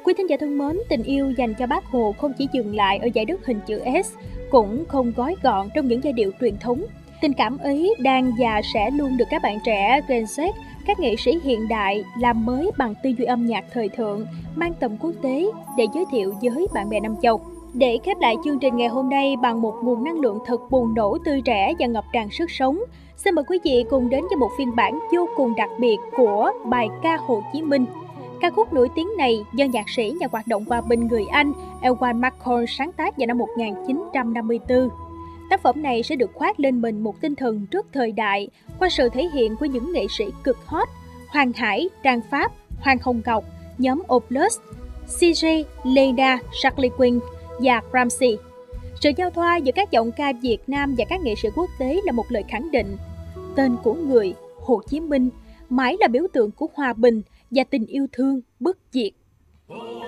Quý thính giả thân mến, tình yêu dành cho Bác Hồ không chỉ dừng lại ở dải đất hình chữ S, cũng không gói gọn trong những giai điệu truyền thống. Tình cảm ấy đang và sẽ luôn được các bạn trẻ Gen Z, các nghệ sĩ hiện đại làm mới bằng tư duy âm nhạc thời thượng, mang tầm quốc tế để giới thiệu với bạn bè Nam Châu. Để khép lại chương trình ngày hôm nay bằng một nguồn năng lượng thật bùng nổ, tươi trẻ và ngập tràn sức sống, xin mời quý vị cùng đến với một phiên bản vô cùng đặc biệt của bài ca Hồ Chí Minh. Ca khúc nổi tiếng này do nhạc sĩ nhà hoạt động hòa bình người Anh Ewan McCall sáng tác vào năm 1954. Tác phẩm này sẽ được khoác lên mình một tinh thần rất thời đại qua sự thể hiện của những nghệ sĩ cực hot Hoàng Hải, Trang Pháp, Hoàng Hồng Ngọc, nhóm Oplus, CJ, Lena, Charlie Quinn và Ramsey. Sự giao thoa giữa các giọng ca Việt Nam và các nghệ sĩ quốc tế là một lời khẳng định. Tên của người, Hồ Chí Minh, mãi là biểu tượng của hòa bình và tình yêu thương bất diệt.